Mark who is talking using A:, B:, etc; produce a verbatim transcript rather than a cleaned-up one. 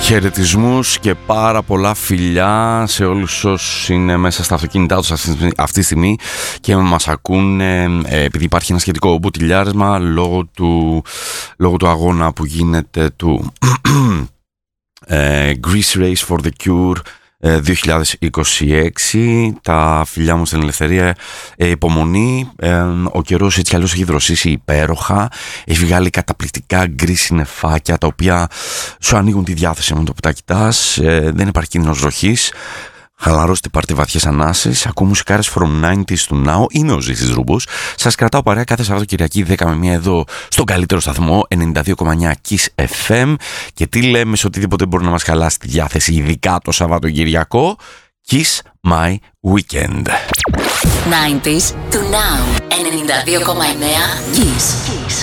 A: Χαιρετισμούς και πάρα πολλά φιλιά σε όλους όσους είναι μέσα στα αυτοκίνητά τους αυτή, αυτή τη στιγμή και μας ακούν, ε, επειδή υπάρχει ένα σχετικό μπουτιλιάρισμα λόγω του, λόγω του αγώνα που γίνεται του ε, Greece Race for the Cure δύο χιλιάδες είκοσι έξι. Τα φιλιά μου στην ελευθερία, ε, υπομονή. ε, Ο καιρός έτσι κι αλλιώς έχει δροσίσει υπέροχα. Έχει βγάλει καταπληκτικά γκρι συννεφάκια τα οποία σου ανοίγουν τη διάθεση με το που τα κοιτάς. ε, Δεν υπάρχει κίνδυνος βροχής. Χαλαρώστε, πάρτε βαθιές ανάσεις. Ακούω μουσικάρες from ενενήντα του Now. Είμαι ο Ζήσης Ρούμπος. Σας κρατάω παρέα κάθε Σαββατοκυριακή δέκα με μία εδώ στον καλύτερο σταθμό ενενήντα δύο κόμμα εννιά Kiss εφ εμ. Και τι λέμε σε οτιδήποτε μπορεί να μας χαλάσει τη διάθεση, ειδικά το Σαββατοκυριακό? Kiss my weekend.
B: ενενήντα του Now. ενενήντα δύο κόμμα εννιά Kiss. Kiss.